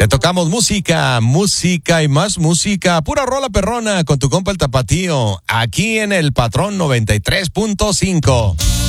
Te tocamos música, música y más música. Pura rola perrona con tu compa el Tapatío. Aquí en el Patrón 93.5.